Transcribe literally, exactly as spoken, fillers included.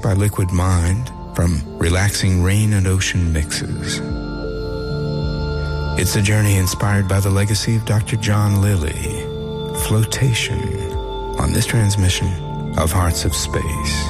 by Liquid Mind from Relaxing Rain and Ocean Mixes. It's a journey inspired by the legacy of Doctor John Lilly. Flotation on this transmission of Hearts of Space.